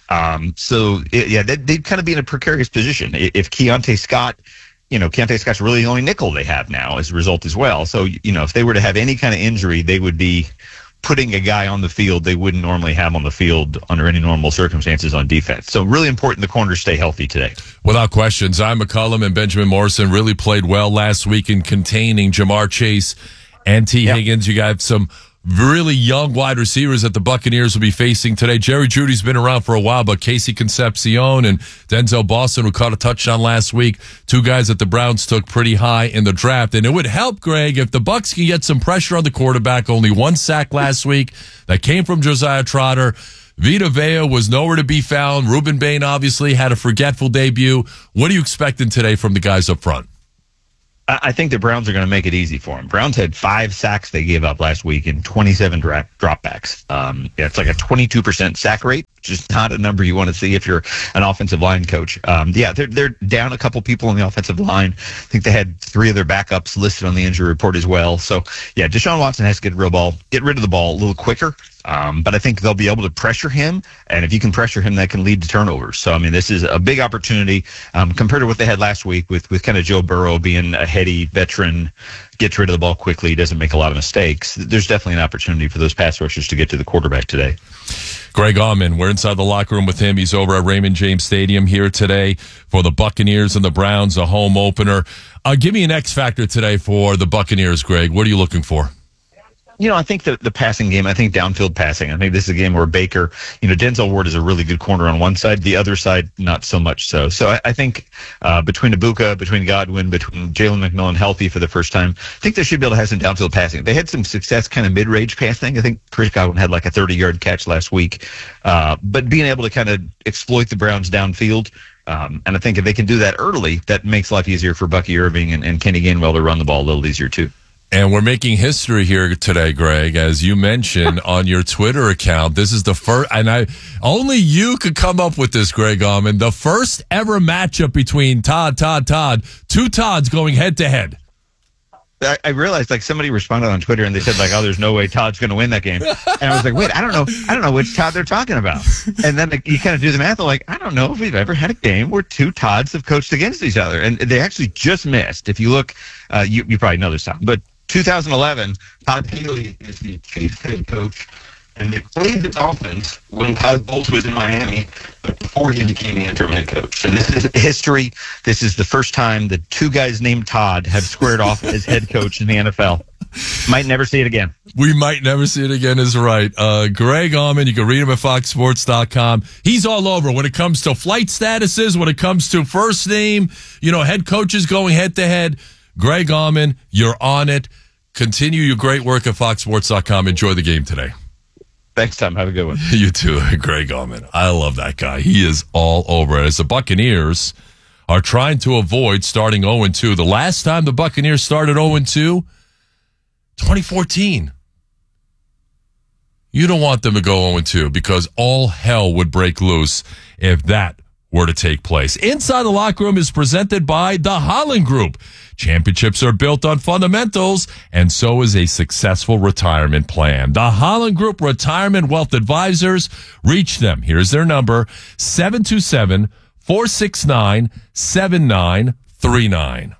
They'd kind of be in a precarious position. If Keontae Scott's really the only nickel they have now as a result as well. So, if they were to have any kind of injury, they would be putting a guy on the field they wouldn't normally have on the field under any normal circumstances on defense. So really important the corners stay healthy today. Without question, Zion McCollum and Benjamin Morrison really played well last week in containing Jamar Chase and T. Higgins. You got some really young wide receivers that the Buccaneers will be facing today. Jerry Jeudy's been around for a while, but Casey Concepcion and Denzel Boston, who caught a touchdown last week, two guys that the Browns took pretty high in the draft. And it would help, Greg, if the Bucs can get some pressure on the quarterback. Only one sack last week that came from Josiah Trotter. Vita Vea was nowhere to be found. Ruben Bain obviously had a forgetful debut. What are you expecting today from the guys up front? I think the Browns are going to make it easy for him. Browns had 5 sacks they gave up last week and 27 dropbacks. It's like a 22% sack rate, which is not a number you want to see if you're an offensive line coach. They're down a couple people on the offensive line. I think they had 3 of their backups listed on the injury report as well. So, yeah, Deshaun Watson has to get rid of the ball a little quicker. But I think they'll be able to pressure him, and if you can pressure him, that can lead to turnovers. So, I mean, this is a big opportunity compared to what they had last week with kind of Joe Burrow being a heady veteran, gets rid of the ball quickly, doesn't make a lot of mistakes. There's definitely an opportunity for those pass rushers to get to the quarterback today. Greg Auman, we're inside the locker room with him. He's over at Raymond James Stadium here today for the Buccaneers and the Browns, a home opener. Give me an X factor today for the Buccaneers, Greg. What are you looking for? I think the passing game, I think downfield passing. I think this is a game where Baker, Denzel Ward is a really good corner on one side. The other side, not so much so. So I think between Ibuka, between Godwin, between Jalen McMillan healthy for the first time, I think they should be able to have some downfield passing. They had some success kind of mid-range passing. I think Chris Godwin had like a 30-yard catch last week. But being able to kind of exploit the Browns downfield, and I think if they can do that early, that makes life easier for Bucky Irving and Kenny Gainwell to run the ball a little easier too. And we're making history here today, Greg, as you mentioned on your Twitter account. This is the first, and only you could come up with this, Greg Auman, the first ever matchup between Todd, 2 Todds going head to head. I realized somebody responded on Twitter and they said oh, there's no way Todd's going to win that game. And I was like, wait, I don't know which Todd they're talking about. And then you kind of do the math. I'm like, I don't know if we've ever had a game where 2 Todds have coached against each other. And they actually just missed. If you look, you probably know this, Tom, but 2011, Todd Haley is the Chiefs head coach, and they played the Dolphins when Todd Bowles was in Miami, but before he became the interim head coach. And this is history. This is the first time that 2 guys named Todd have squared off as head coach in the NFL. Might never see it again. We might never see it again is right. Greg Auman, you can read him at foxsports.com. He's all over when it comes to flight statuses, when it comes to first name, head coaches going head to head. Greg Auman, you're on it. Continue your great work at foxsports.com. Enjoy the game today. Thanks, Tom. Have a good one. You too, Greg Auman. I love that guy. He is all over it. As the Buccaneers are trying to avoid starting 0-2. The last time the Buccaneers started 0-2, 2014. You don't want them to go 0-2 because all hell would break loose if that were to take place. Inside the Locker Room is presented by the Holland Group. Championships are built on fundamentals, and so is a successful retirement plan. The Holland Group Retirement Wealth Advisors. Reach them. Here's their number, 727-469-7939.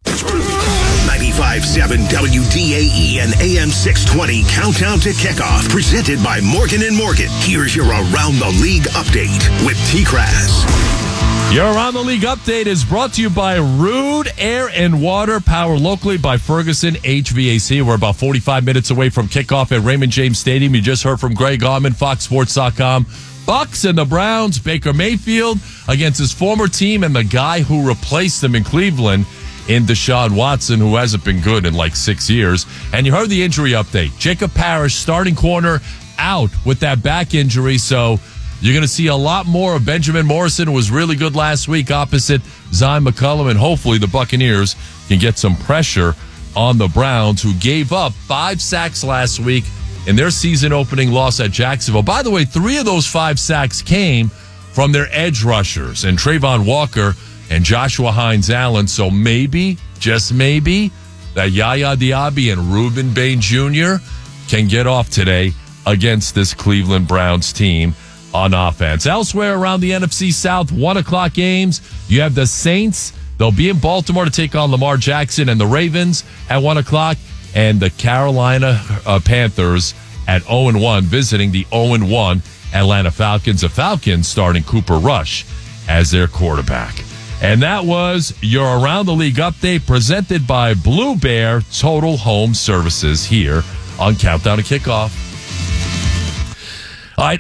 95.7 WDAE and AM 620 Countdown to Kickoff, presented by Morgan & Morgan. Here's your Around the League update with T-Crass. Your Around the League update is brought to you by Rude Air and Water, powered locally by Ferguson HVAC. We're about 45 minutes away from kickoff at Raymond James Stadium. You just heard from Greg Auman, FoxSports.com. Bucks and the Browns, Baker Mayfield against his former team and the guy who replaced him in Cleveland in Deshaun Watson, who hasn't been good in 6 years. And you heard the injury update. Jacob Parrish, starting corner, out with that back injury, so you're going to see a lot more of Benjamin Morrison, who was really good last week opposite Zion McCollum, and hopefully the Buccaneers can get some pressure on the Browns, who gave up 5 sacks last week in their season-opening loss at Jacksonville. By the way, 3 of those 5 sacks came from their edge rushers, and Trayvon Walker and Joshua Hines-Allen, so maybe, just maybe, that Yaya Diaby and Reuben Bain Jr. can get off today against this Cleveland Browns team on offense. Elsewhere around the NFC South, 1 o'clock games. You have the Saints. They'll be in Baltimore to take on Lamar Jackson and the Ravens at 1 o'clock. And the Carolina Panthers at 0-1, visiting the 0-1 Atlanta Falcons. The Falcons starting Cooper Rush as their quarterback. And that was your Around the League update presented by Blue Bear Total Home Services here on Countdown to Kickoff. All right,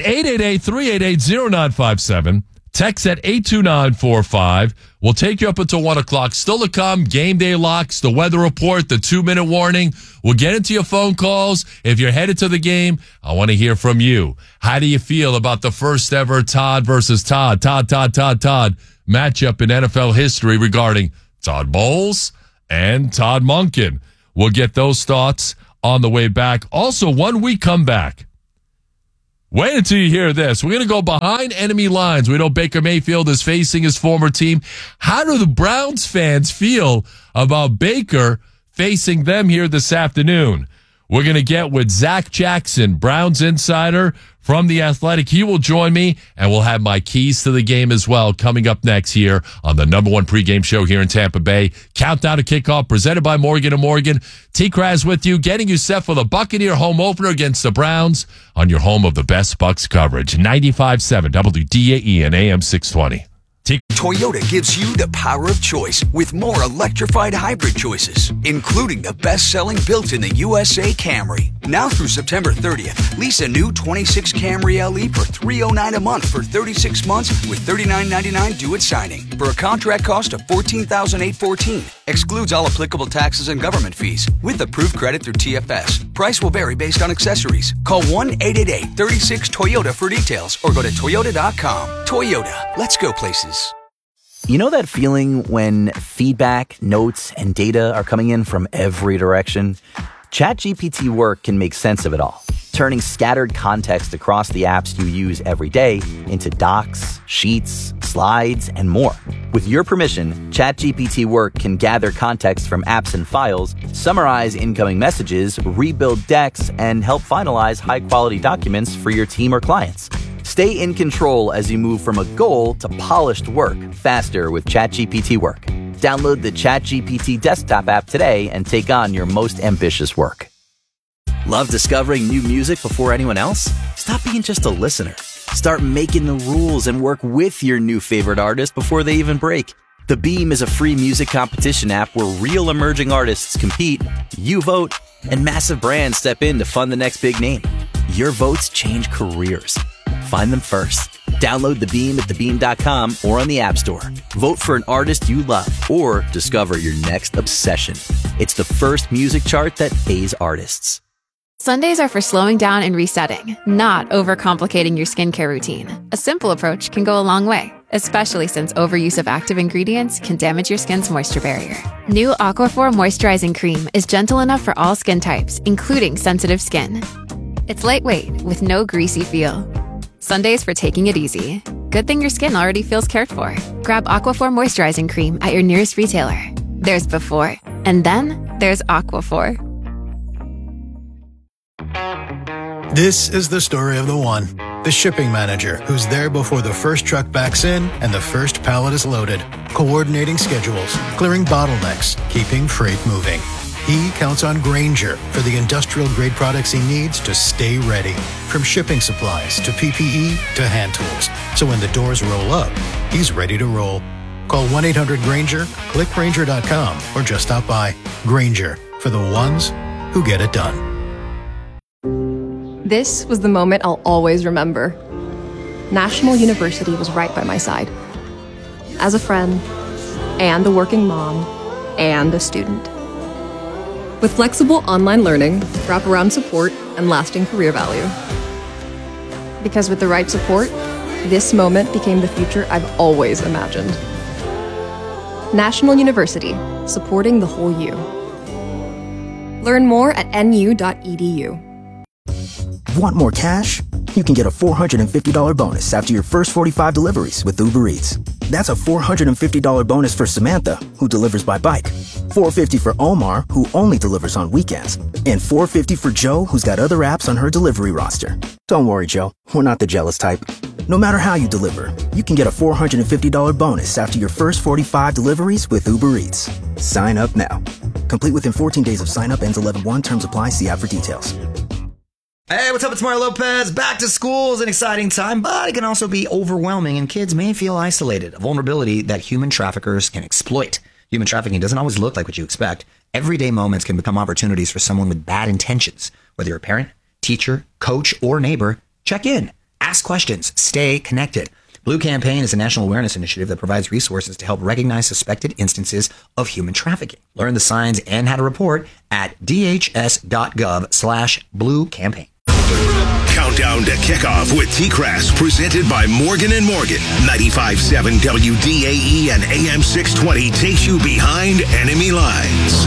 888-388-0957. Text at 82945. We'll take you up until 1 o'clock. Still to come, game day locks, the weather report, the 2-minute warning. We'll get into your phone calls. If you're headed to the game, I want to hear from you. How do you feel about the first ever Todd versus Todd matchup in NFL history regarding Todd Bowles and Todd Monken. We'll get those thoughts on the way back. Also, when we come back, wait until you hear this. We're going to go behind enemy lines. We know Baker Mayfield is facing his former team. How do the Browns fans feel about Baker facing them here this afternoon? We're going to get with Zach Jackson, Browns insider from The Athletic. He will join me, and we'll have my keys to the game as well coming up next here on the number one pregame show here in Tampa Bay. Countdown to kickoff presented by Morgan & Morgan. T-Kraz with you, getting you set for the Buccaneer home opener against the Browns on your home of the best Bucs coverage. 95.7 WDAE and AM 620. Toyota gives you the power of choice with more electrified hybrid choices, including the best-selling built-in-the USA Camry. Now through September 30th, lease a new 26 Camry LE for $309 a month for 36 months with $39.99 due at signing for a contract cost of $14,814. Excludes all applicable taxes and government fees with approved credit through TFS. Price will vary based on accessories. Call 1-888-36-TOYOTA for details or go to Toyota.com. Toyota, let's go places. You know that feeling when feedback, notes, and data are coming in from every direction? ChatGPT Work can make sense of it all, turning scattered context across the apps you use every day into docs, sheets, slides, and more. With your permission, ChatGPT Work can gather context from apps and files, summarize incoming messages, rebuild decks, and help finalize high-quality documents for your team or clients. Stay in control as you move from a goal to polished work faster with ChatGPT Work. Download the ChatGPT desktop app today and take on your most ambitious work. Love discovering new music before anyone else? Stop being just a listener. Start making the rules and work with your new favorite artist before they even break. The Beam is a free music competition app where real emerging artists compete, you vote, and massive brands step in to fund the next big name. Your votes change careers. Find them first. Download The Beam at thebeam.com or on the App Store. Vote for an artist you love or discover your next obsession. It's the first music chart that pays artists. Sundays are for slowing down and resetting, not overcomplicating your skincare routine. A simple approach can go a long way, especially since overuse of active ingredients can damage your skin's moisture barrier. New Aquaphor Moisturizing Cream is gentle enough for all skin types, including sensitive skin. It's lightweight with no greasy feel. Sundays for taking it easy. Good thing your skin already feels cared for. Grab Aquaphor Moisturizing Cream at your nearest retailer. There's before, and then there's Aquaphor. This is the story of the one. The shipping manager who's there before the first truck backs in and the first pallet is loaded, coordinating schedules, clearing bottlenecks, keeping freight moving. He counts on Grainger for the industrial-grade products he needs to stay ready. From shipping supplies to PPE to hand tools. So when the doors roll up, he's ready to roll. Call 1-800-GRAINGER, click Grainger.com, or just stop by. Grainger, for the ones who get it done. This was the moment I'll always remember. National University was right by my side. As a friend, and a working mom, and a student. With flexible online learning, wraparound support, and lasting career value. Because with the right support, this moment became the future I've always imagined. National University, supporting the whole you. Learn more at nu.edu. Want more cash? You can get a $450 bonus after your first 45 deliveries with Uber Eats. That's a $450 bonus for Samantha, who delivers by bike. $450 for Omar, who only delivers on weekends. And $450 for Joe, who's got other apps on her delivery roster. Don't worry, Joe. We're not the jealous type. No matter how you deliver, you can get a $450 bonus after your first 45 deliveries with Uber Eats. Sign up now. Complete within 14 days of sign up. Ends 11/1. Terms apply. See app for details. Hey, what's up? It's Mario Lopez. Back to school is an exciting time, but it can also be overwhelming, and kids may feel isolated, a vulnerability that human traffickers can exploit. Human trafficking doesn't always look like what you expect. Everyday moments can become opportunities for someone with bad intentions. Whether you're a parent, teacher, coach, or neighbor, check in, ask questions, stay connected. Blue Campaign is a national awareness initiative that provides resources to help recognize suspected instances of human trafficking. Learn the signs and how to report at dhs.gov/Blue Campaign. Countdown to Kickoff with T-Crass, presented by Morgan & Morgan. 95.7 WDAE and AM 620 takes you behind enemy lines.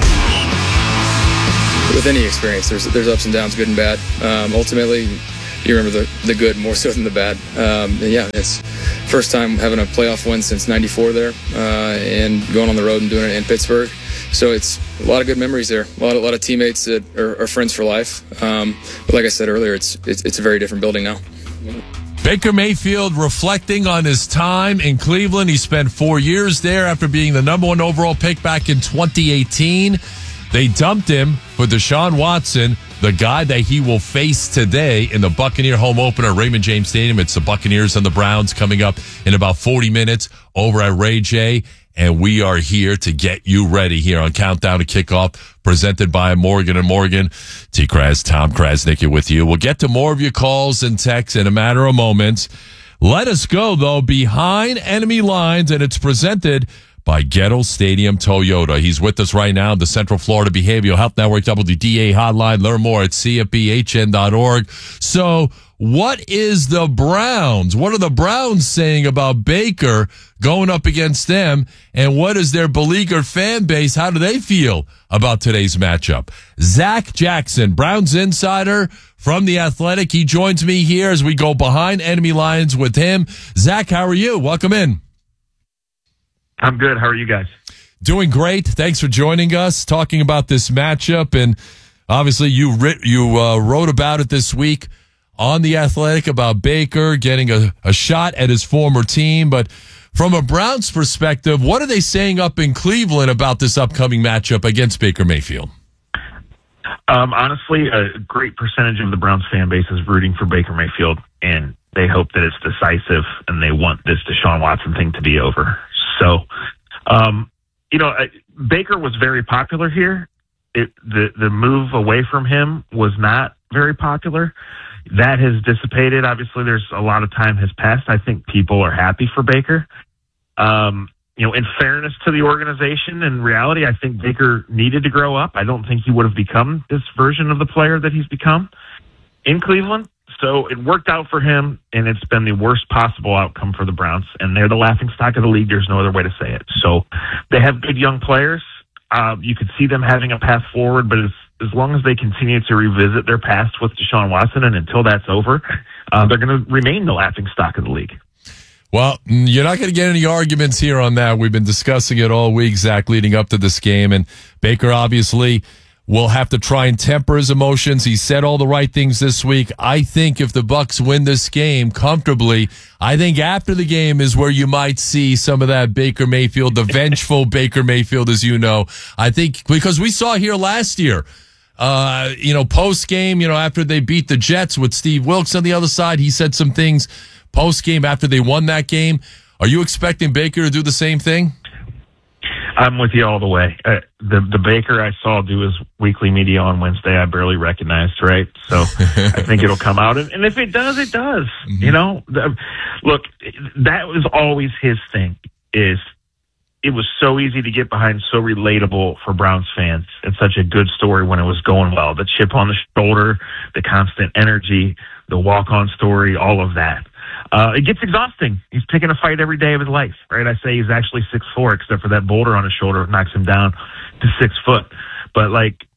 With any experience, there's ups and downs, good and bad. Ultimately, you remember the good more so than the bad. It's first time having a playoff win since '94 there, and going on the road and doing it in Pittsburgh. So it's a lot of good memories there. A lot of teammates that are friends for life. But like I said earlier, it's a very different building now. Baker Mayfield reflecting on his time in Cleveland. He spent 4 years there after being the number 1 overall pick back in 2018. They dumped him for Deshaun Watson, the guy that he will face today in the Buccaneer home opener at Raymond James Stadium. It's the Buccaneers and the Browns coming up in about 40 minutes over at Ray J. And we are here to get you ready here on Countdown to Kickoff, presented by Morgan & Morgan. T-Kraz, Tom Krasnick with you. We'll get to more of your calls and texts in a matter of moments. Let us go, though, behind enemy lines, and it's presented by Gettle Stadium Toyota. He's with us right now, the Central Florida Behavioral Health Network WDA hotline. Learn more at cfbhn.org. So what is the Browns? What are the Browns saying about Baker going up against them? And what is their beleaguered fan base? How do they feel about today's matchup? Zach Jackson, Browns insider from The Athletic. He joins me here as we go behind enemy lines with him. Zach, how are you? Welcome in. I'm good. How are you guys? Doing great. Thanks for joining us, talking about this matchup. And obviously you wrote about it this week on The Athletic about Baker getting a shot at his former team. But from a Browns perspective, what are they saying up in Cleveland about this upcoming matchup against Baker Mayfield? Honestly, a great percentage of the Browns fan base is rooting for Baker Mayfield, and they hope that it's decisive, and they want this Deshaun Watson thing to be over. So, Baker was very popular here. The move away from him was not very popular. That has dissipated. Obviously, there's a lot of time has passed. I think people are happy for Baker. In fairness to the organization and reality, I think Baker needed to grow up. I don't think he would have become this version of the player that he's become in Cleveland. So it worked out for him, and it's been the worst possible outcome for the Browns. And they're the laughingstock of the league. There's no other way to say it. So they have good young players. You could see them having a path forward, but as long as they continue to revisit their past with Deshaun Watson, and until that's over, they're going to remain the laughingstock of the league. Well, you're not going to get any arguments here on that. We've been discussing it all week, Zach, leading up to this game. And Baker obviously will have to try and temper his emotions. He said all the right things this week. I think if the Bucs win this game comfortably, I think after the game is where you might see some of that Baker Mayfield, the vengeful Baker Mayfield, as you know. I think because we saw here last year, post game, after they beat the Jets with Steve Wilkes on the other side, he said some things post game after they won that game. Are you expecting Baker to do the same thing? I'm with you all the way. The Baker I saw do his weekly media on Wednesday, I barely recognized, right? So I think it'll come out. And if it does, it does. Mm-hmm. Look, that was always his thing, is it was so easy to get behind, so relatable for Browns fans. It's such a good story when it was going well. The chip on the shoulder, the constant energy, the walk-on story, all of that. It gets exhausting. He's picking a fight every day of his life, right? I say he's actually 6'4", except for that boulder on his shoulder knocks him down to 6 foot. But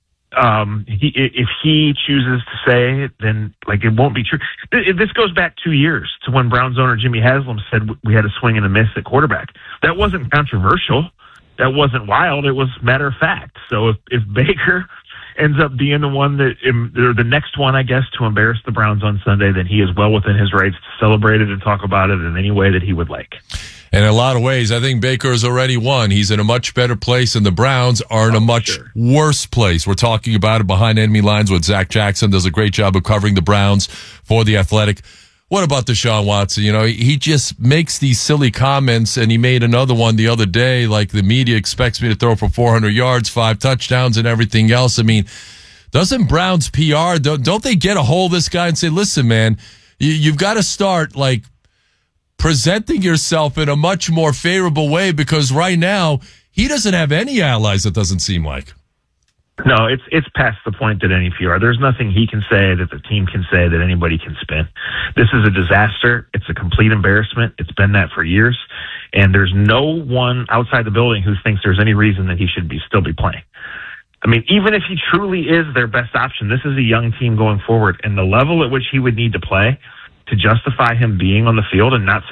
if he chooses to say it, then it won't be true. This goes back 2 years to when Browns owner Jimmy Haslam said we had a swing and a miss at quarterback. That wasn't controversial. That wasn't wild. It was matter of fact. So if Baker ends up being the one or the next one, I guess, to embarrass the Browns on Sunday, then he is well within his rights to celebrate it and talk about it in any way that he would like. And in a lot of ways, I think Baker has already won. He's in a much better place, and the Browns are in a much worse place. We're talking about it behind enemy lines with Zach Jackson. Does a great job of covering the Browns for The Athletic. What about Deshaun Watson? He just makes these silly comments, and he made another one the other day, like the media expects me to throw for 400 yards, 5 touchdowns, and everything else. I mean, doesn't Browns PR, don't they get a hold of this guy and say, listen, man, you've got to start, presenting yourself in a much more favorable way, because right now, he doesn't have any allies, it doesn't seem like. No, it's past the point that any PR. There's nothing he can say, that the team can say, that anybody can spin. This is a disaster. It's a complete embarrassment. It's been that for years. And there's no one outside the building who thinks there's any reason that he should still be playing. I mean, even if he truly is their best option, this is a young team going forward. And the level at which he would need to play to justify him being on the field and not